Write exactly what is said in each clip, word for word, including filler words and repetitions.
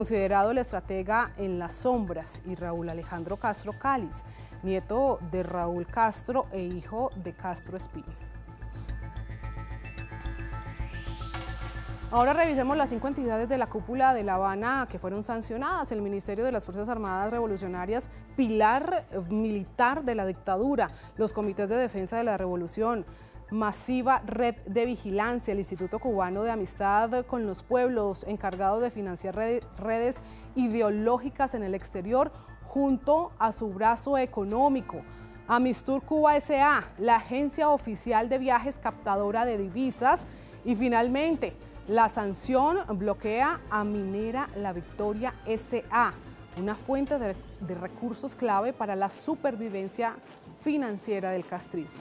Considerado el estratega en las sombras, y Raúl Alejandro Castro Cáliz, nieto de Raúl Castro e hijo de Castro Espín. Ahora revisemos las cinco entidades de la cúpula de La Habana que fueron sancionadas. El Ministerio de las Fuerzas Armadas Revolucionarias, pilar militar de la dictadura, los comités de defensa de la revolución, masiva red de vigilancia, el Instituto Cubano de Amistad con los Pueblos, encargado de financiar redes ideológicas en el exterior, junto a su brazo económico. Amistur Cuba S A, la agencia oficial de viajes captadora de divisas. Y finalmente, la sanción bloquea a Minera La Victoria S A, una fuente de, de recursos clave para la supervivencia financiera del castrismo.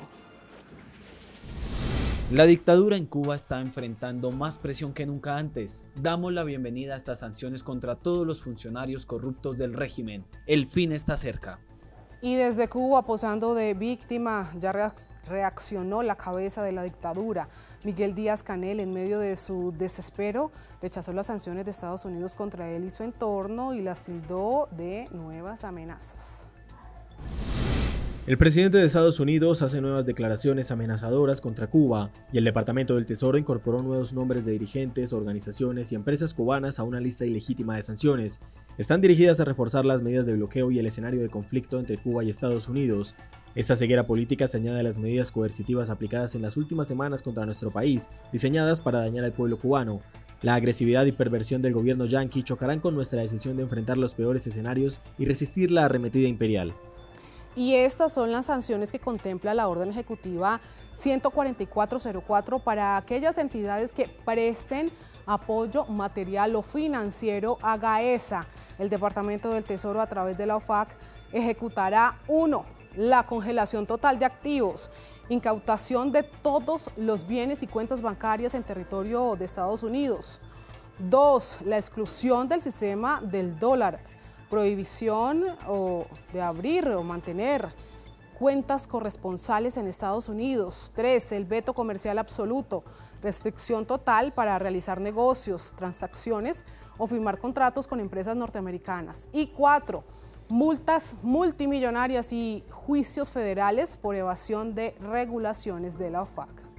La dictadura en Cuba está enfrentando más presión que nunca antes. Damos la bienvenida a estas sanciones contra todos los funcionarios corruptos del régimen. El fin está cerca. Y desde Cuba, posando de víctima, ya reaccionó la cabeza de la dictadura. Miguel Díaz-Canel, en medio de su desespero, rechazó las sanciones de Estados Unidos contra él y su entorno y las tildó de nuevas amenazas. El presidente de Estados Unidos hace nuevas declaraciones amenazadoras contra Cuba y el Departamento del Tesoro incorporó nuevos nombres de dirigentes, organizaciones y empresas cubanas a una lista ilegítima de sanciones. Están dirigidas a reforzar las medidas de bloqueo y el escenario de conflicto entre Cuba y Estados Unidos. Esta ceguera política se añade a las medidas coercitivas aplicadas en las últimas semanas contra nuestro país, diseñadas para dañar al pueblo cubano. La agresividad y perversión del gobierno yanqui chocarán con nuestra decisión de enfrentar los peores escenarios y resistir la arremetida imperial. Y estas son las sanciones que contempla la Orden Ejecutiva ciento cuarenta y cuatro cero cuatro para aquellas entidades que presten apoyo material o financiero a Gaesa. El Departamento del Tesoro, a través de la O F A C, ejecutará uno La congelación total de activos, incautación de todos los bienes y cuentas bancarias en territorio de Estados Unidos. dos La exclusión del sistema del dólar. Prohibición o de abrir o mantener cuentas corresponsales en Estados Unidos. tres El veto comercial absoluto, restricción total para realizar negocios, transacciones o firmar contratos con empresas norteamericanas. Y cuatro Multas multimillonarias y juicios federales por evasión de regulaciones de la O F A C.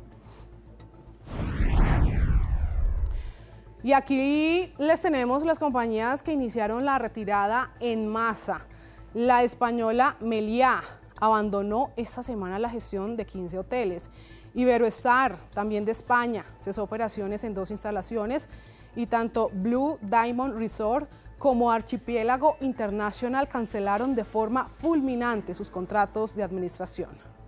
Y aquí les tenemos las compañías que iniciaron la retirada en masa. La española Meliá abandonó esta semana la gestión de quince hoteles. Iberoestar, también de España, cesó operaciones en dos instalaciones y tanto Blue Diamond Resort como Archipiélago International cancelaron de forma fulminante sus contratos de administración.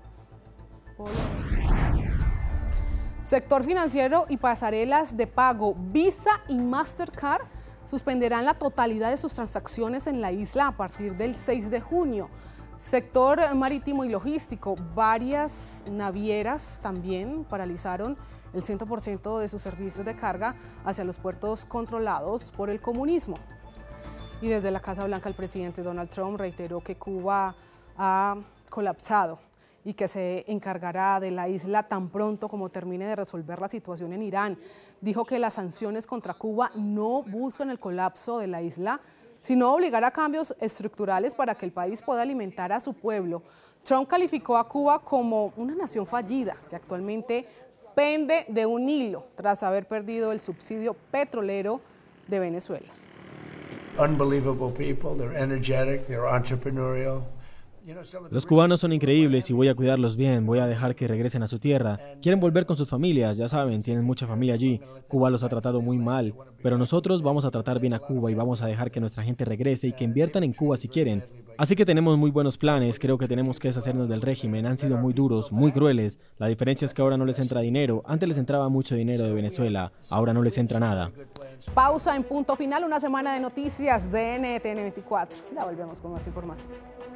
Sector financiero y pasarelas de pago. Visa y Mastercard suspenderán la totalidad de sus transacciones en la isla a partir del seis de junio. Sector marítimo y logístico. Varias navieras también paralizaron el cien por ciento de sus servicios de carga hacia los puertos controlados por el comunismo. Y desde la Casa Blanca, el presidente Donald Trump reiteró que Cuba ha colapsado y que se encargará de la isla tan pronto como termine de resolver la situación en Irán. Dijo que las sanciones contra Cuba no buscan el colapso de la isla, sino obligar a cambios estructurales para que el país pueda alimentar a su pueblo. Trump calificó a Cuba como una nación fallida, que actualmente pende de un hilo tras haber perdido el subsidio petrolero de Venezuela. Unbelievable people, they're energetic, they're entrepreneurial. Los cubanos son increíbles y voy a cuidarlos bien, voy a dejar que regresen a su tierra. Quieren volver con sus familias, ya saben, tienen mucha familia allí. Cuba los ha tratado muy mal, pero nosotros vamos a tratar bien a Cuba y vamos a dejar que nuestra gente regrese y que inviertan en Cuba si quieren. Así que tenemos muy buenos planes, creo que tenemos que deshacernos del régimen, han sido muy duros, muy crueles. La diferencia es que ahora no les entra dinero, antes les entraba mucho dinero de Venezuela, ahora no les entra nada. Pausa en Punto Final, una semana de noticias de N T N veinticuatro. Ya volvemos con más información.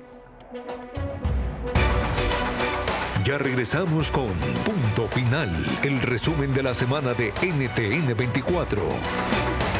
Ya regresamos con Punto Final, el resumen de la semana de N T N veinticuatro.